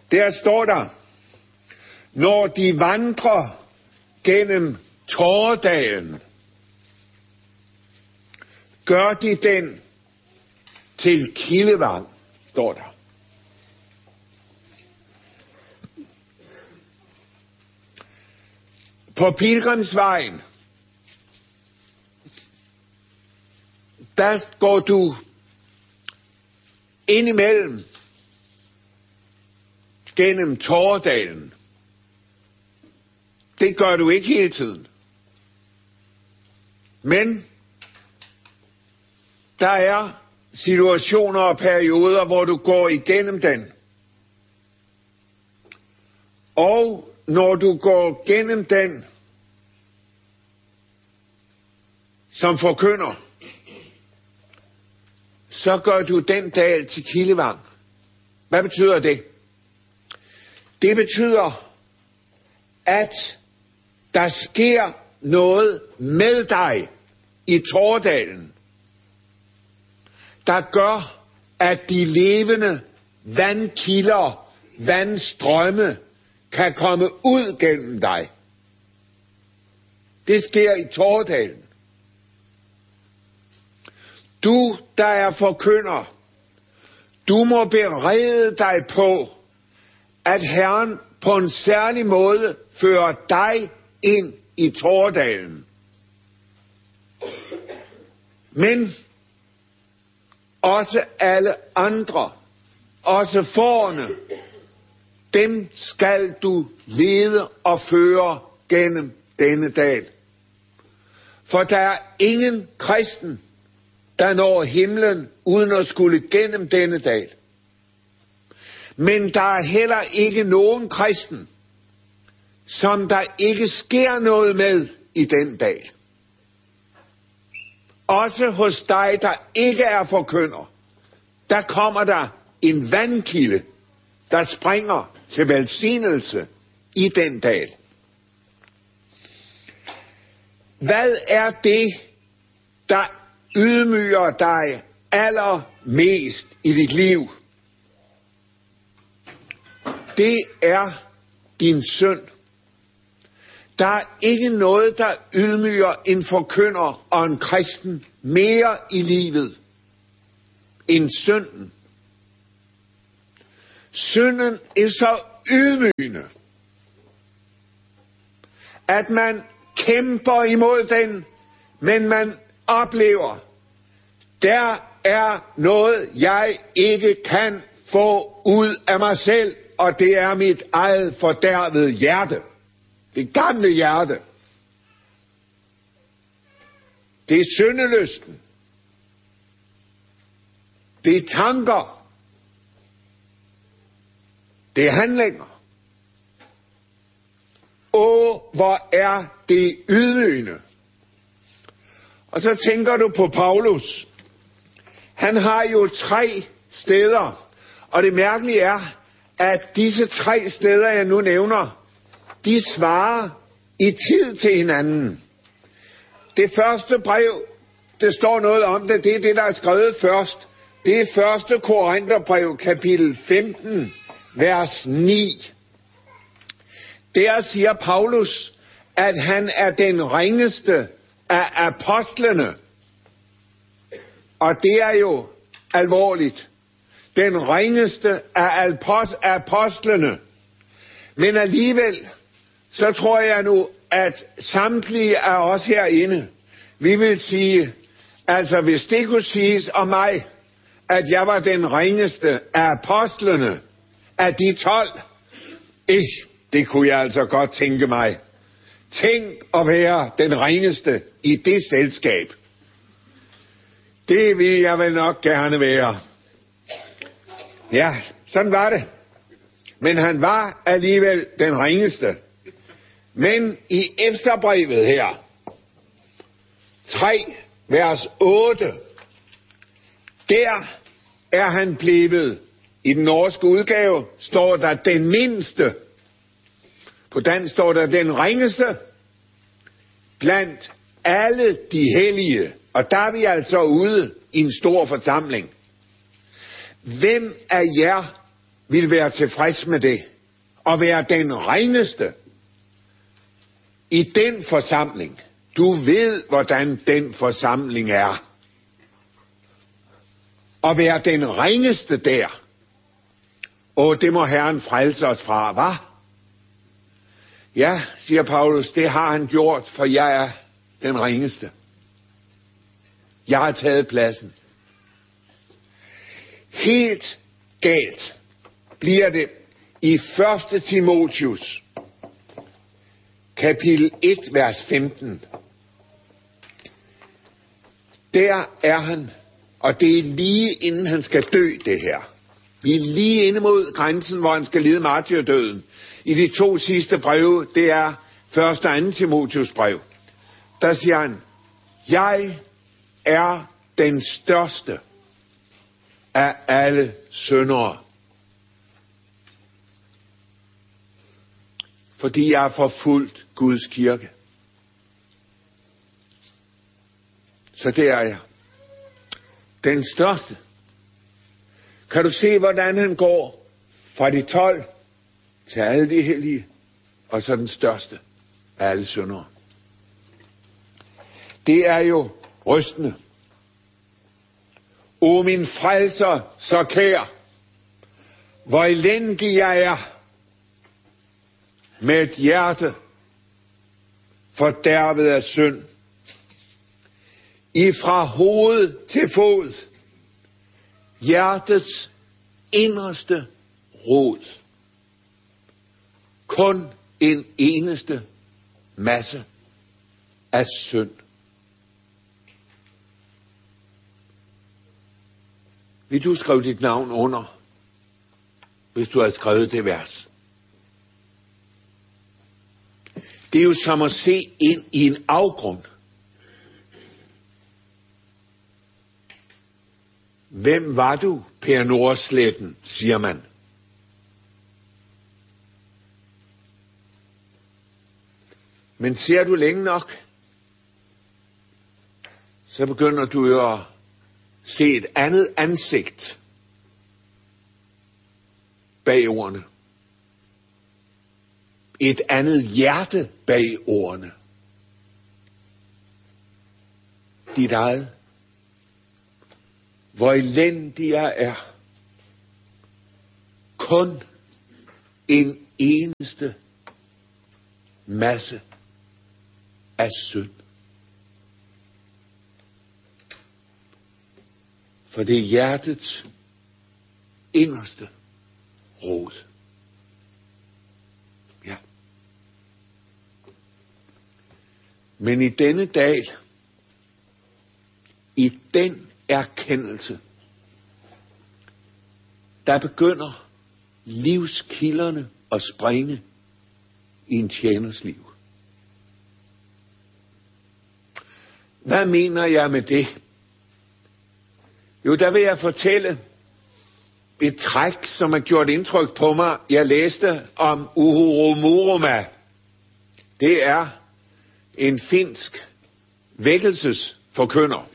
Der står der, når de vandrer gennem Tåredalen, gør de den til kildevang, står der. På pilgrimsvejen, der går du indimellem gennem Tåredalen. Det gør du ikke hele tiden. Men der er situationer og perioder, hvor du går igennem den. Og når du går gennem den som forkynder, så gør du den dal til kildevang. Hvad betyder det? Det betyder, at der sker noget med dig i Tåredalen, der gør, at de levende vandkilder, vandstrømme, kan komme ud gennem dig. Det sker i Tåredalen. Du, der er forkynder, du må berede dig på, at Herren på en særlig måde fører dig ind i Tåredalen. Men også alle andre, også fårene, dem skal du lede og føre gennem denne dal. For der er ingen kristen, der når himlen uden at skulle gennem denne dal. Men der er heller ikke nogen kristen, som der ikke sker noget med i den dal. Også hos dig, der ikke er forkynder, der kommer der en vandkilde, der springer til velsignelse i den dal. Hvad er det, der ydmyger dig allermest i dit liv? Det er din synd. Der er ikke noget, der ydmyger en forkynder og en kristen mere i livet end synden. Synden er så ydmygende, at man kæmper imod den, men man oplever, der er noget, jeg ikke kan få ud af mig selv, og det er mit eget fordærvede hjerte. Det gamle hjerte. Det er syndelysten. Det er tanker. Det er handlinger. Åh, hvor er det ydmygende. Og så tænker du på Paulus. Han har jo 3 steder, og det mærkelige er, at disse 3 steder, jeg nu nævner, de svarer i tid til hinanden. Det første brev, det står noget om det, det er det, der er skrevet først. Det er 1. Korintherbrev, kapitel 15, vers 9. Der siger Paulus, at han er den ringeste af apostlene. Og det er jo alvorligt. Den ringeste af apostlene. Men alligevel, så tror jeg nu, at samtlige af os herinde, vi vil sige, altså hvis det kunne siges om mig, at jeg var den ringeste af apostlene, af de 12, det kunne jeg altså godt tænke mig. Tænk at være den ringeste i det selskab. Det vil jeg vel nok gerne være. Ja, sådan var det. Men han var alligevel den ringeste. Men i Efterbrevet her, 3, vers 8, der er han blevet, i den norske udgave, står der den mindste. På dansk står der den ringeste blandt alle de hellige. Og der er vi altså ude i en stor forsamling. Hvem af jer ville være tilfreds med det, og være den ringeste i den forsamling. Du ved, hvordan den forsamling er. Og være den ringeste der. Og det må Herren frelse os fra, hva? Ja, siger Paulus, det har han gjort, for jeg er den ringeste. Jeg har taget pladsen. Helt galt bliver det i 1. Timotheus, kapitel 1, vers 15. Der er han, og det er lige inden han skal dø, det her. Vi er lige inde mod grænsen, hvor han skal lide martyrdøden. I de 2 sidste breve, det er 1. og 2. Timotheus brev. Der siger han, jeg er den største af alle syndere. Fordi jeg har forfulgt Guds kirke. Så det er jeg. Den største. Kan du se, hvordan han går fra de 12 til alle de hellige, og så den største af alle syndere. Det er jo rystende. O min frelser, så kær, hvor elendig jeg er, med et hjerte fordærvet af synd. Ifra hoved til fod, hjertets inderste rod. Kun en eneste masse af synd. Vil du skrive dit navn under, hvis du har skrevet det vers? Det er jo som at se ind i en afgrund. Hvem var du, Per Nordsletten, siger man. Men ser du længe nok, så begynder du jo at se et andet ansigt bag ordene. Et andet hjerte bag ordene. Dit eget. Hvor elendig jeg er. Kun en eneste masse af synd. For det er hjertets inderste rod. Ja. Men i denne dal, i den erkendelse, der begynder livskilderne at springe i en tjeners liv. Hvad mener jeg med det? Jo, der vil jeg fortælle et træk, som har gjort indtryk på mig. Jeg læste om Uhuru Muruma. Det er en finsk vækkelsesforkynder.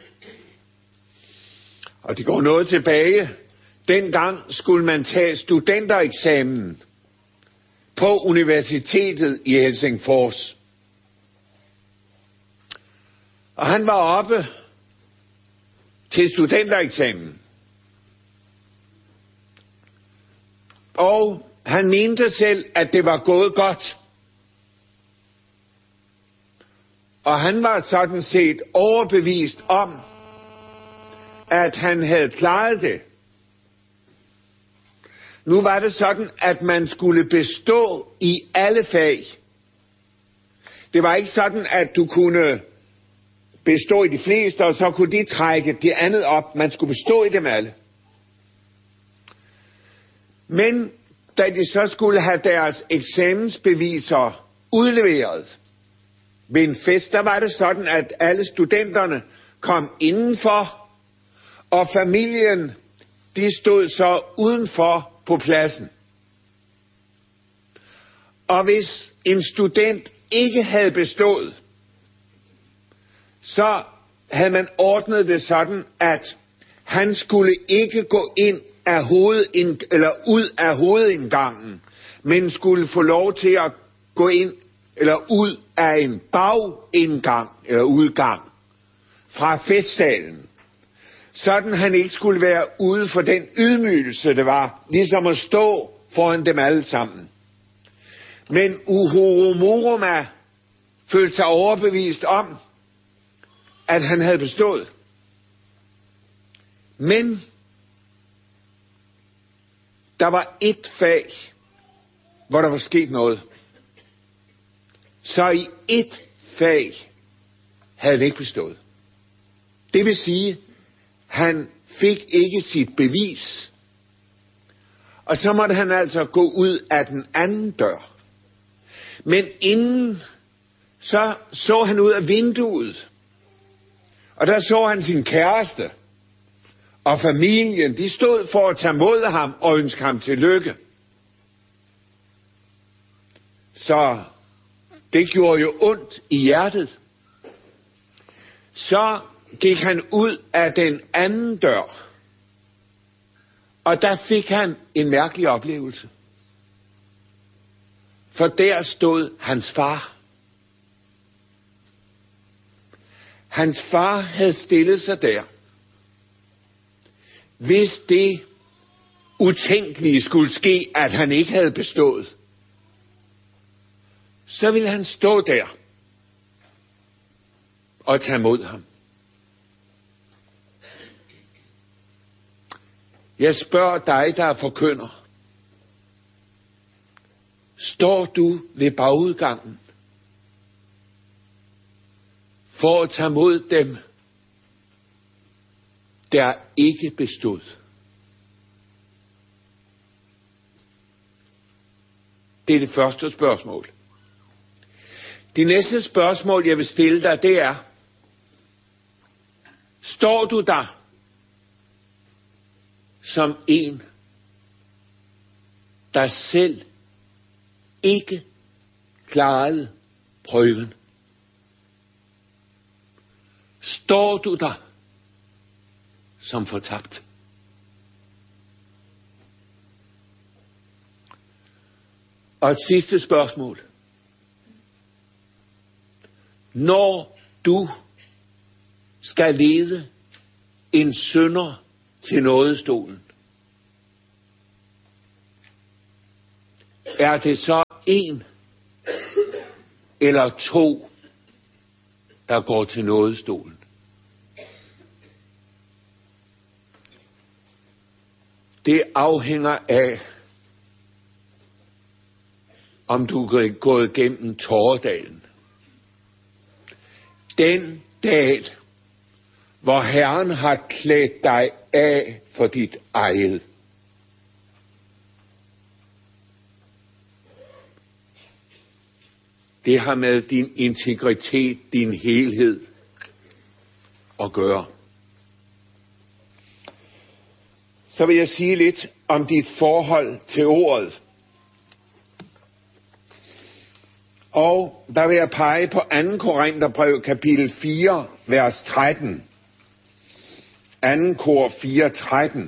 Og det går noget tilbage. Dengang skulle man tage studentereksamen på universitetet i Helsingfors. Og han var oppe til studentereksamen. Og han mente selv, at det var gået godt. Og han var sådan set overbevist om, at han havde klaret det. Nu var det sådan, at man skulle bestå i alle fag. Det var ikke sådan, at du kunne bestå i de fleste, og så kunne de trække det andet op. Man skulle bestå i dem alle. Men da de så skulle have deres eksamensbeviser udleveret ved en fest, der var det sådan, at alle studenterne kom indenfor, og familien, de stod så udenfor på pladsen. Og hvis en student ikke havde bestået, så havde man ordnet det sådan, at han skulle ikke gå ind ud af hovedindgangen, men skulle få lov til at gå ind eller ud af en bagindgang eller udgang fra festsalen, sådan han ikke skulle være ude for den ydmygelse, det var, ligesom at stå foran dem alle sammen. Men Uhurumuruma følte sig overbevist om, at han havde bestået. Men der var et fag, hvor der var sket noget. Så i et fag havde han ikke bestået. Det vil sige, han fik ikke sit bevis. Og så måtte han altså gå ud af den anden dør. Men inden så han ud af vinduet. Og der så han sin kæreste og familien. De stod for at tage mod ham og ønske ham tillykke. Så det gjorde jo ondt i hjertet. Så gik han ud af den anden dør. Og der fik han en mærkelig oplevelse. For der stod hans far. Hans far havde stillet sig der. Hvis det utænkelige skulle ske, at han ikke havde bestået, så ville han stå der og tage mod ham. Jeg spørger dig, der er forkynder. Står du ved bagudgangen for at tage mod dem, der ikke bestod? Det er det første spørgsmål. Det næste spørgsmål, jeg vil stille dig, det er: står du der som en, der selv ikke klarede prøven? Står du der som fortabt? Og et sidste spørgsmål. Når du skal lede en synder til nådestolen, er det så en eller to, der går til nådestolen? Det afhænger af, om du er gået gennem Tåredalen. Den dal, hvor Herren har klædt dig af for dit eget. Det har med din integritet, din helhed at gøre. Så vil jeg sige lidt om dit forhold til ordet. Og der vil jeg pege på 2. Korintherbrev kapitel 4, vers 13. 2. Kor 4, 13.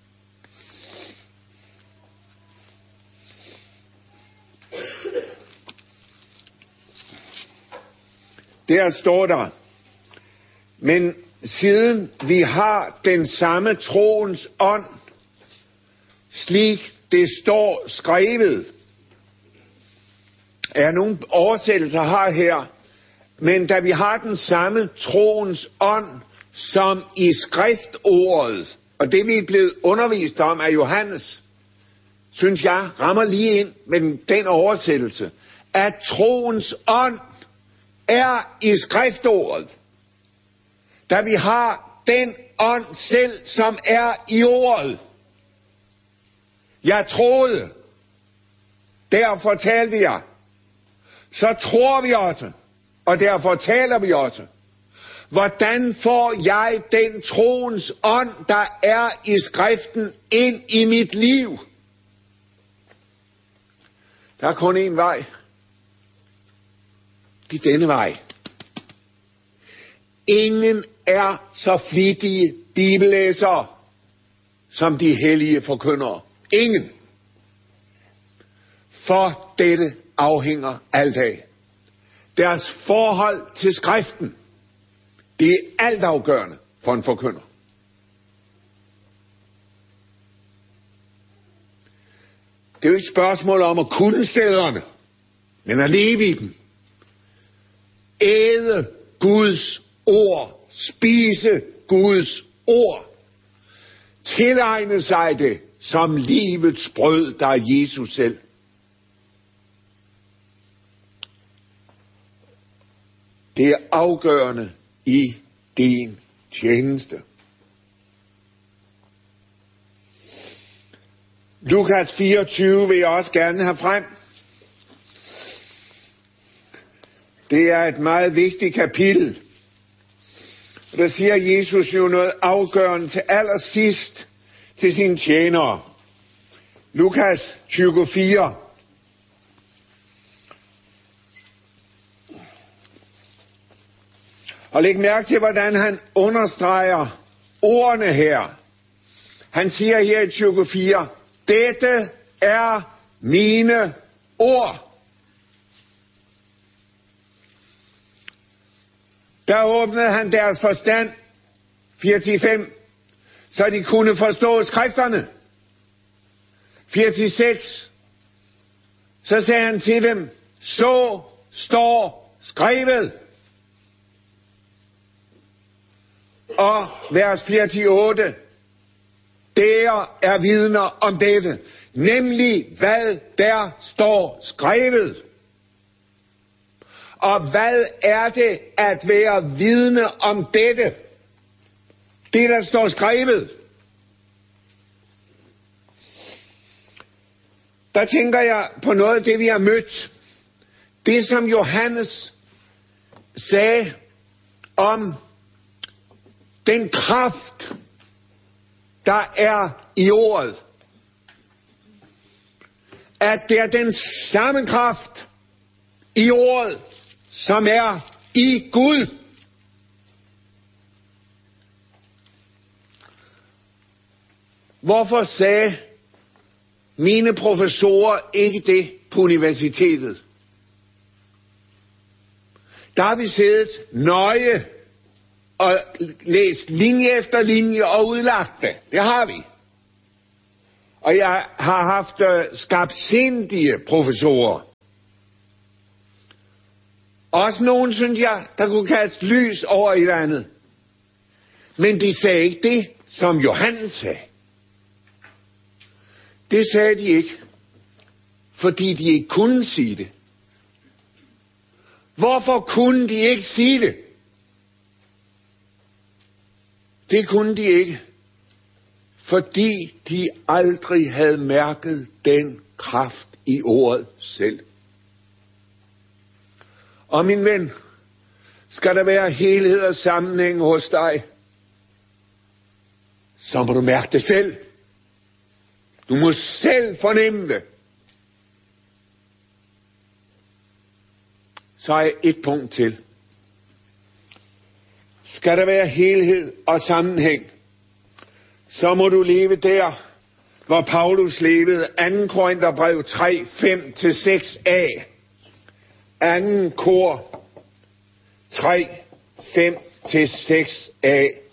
Der står der: men siden vi har den samme troens ånd, slik det står skrevet. Er nogle oversættelser her, men da vi har den samme troens ånd som i skriftordet, og det vi er blevet undervist om af Johannes, synes jeg rammer lige ind med den oversættelse, at troens ånd er i skriftordet. Da vi har den ånd selv, som er i ordet. Jeg troede, derfor talte jeg. Så tror vi også, og derfor taler vi også. Hvordan får jeg den troens ånd, der er i skriften, ind i mit liv? Der er kun én vej. Det er denne vej. Ingen er så flittige bibellæsere som de hellige forkyndere. Ingen. For dette afhænger alt af deres forhold til skriften. Det er altafgørende for en forkynder. Det er jo ikke et spørgsmål om at kunne stederne, men at leve i dem. Æde Guds ord. Spise Guds ord. Tilegne sig det som livets brød, der er Jesus selv. Det er afgørende i din tjeneste. Lukas 24 vil jeg også gerne have frem. Det er et meget vigtigt kapitel. Og der siger Jesus jo noget afgørende til allersidst til sine tjenere. Lukas 24. Og læg mærke til, hvordan han understreger ordene her. Han siger her i 24, dette er mine ord. Der åbnede han deres forstand, 4-5, så de kunne forstå skrifterne. 4-6, så sagde han til dem, så står skrevet. Og vers 4-8, der er vidner om dette, nemlig hvad der står skrevet. Og hvad er det at være vidne om dette? Det, der står skrevet. Der tænker jeg på noget af det, vi har mødt. Det, som Johannes sagde om den kraft, der er i ordet. At det er den samme kraft i ordet, som er i Gud. Hvorfor sagde mine professorer ikke det på universitetet? Der har vi siddet nøje og læst linje efter linje og udlagt det. Det har vi. Og jeg har haft skarpsindige professorer. Også nogen, synes jeg, der kunne kaste lys over et eller andet. Men de sagde ikke det, som Johannes sagde. Det sagde de ikke, fordi de ikke kunne sige det. Hvorfor kunne de ikke sige det? Det kunne de ikke, fordi de aldrig havde mærket den kraft i ordet selv. Og min ven, skal der være helhed og sammenhæng hos dig, så må du mærke det selv. Du må selv fornemme det. Så er et punkt til. Skal der være helhed og sammenhæng, så må du leve der, hvor Paulus levede. 2. Korintherbrev 3, 5-6a. 2. Kor 3, 5-6a.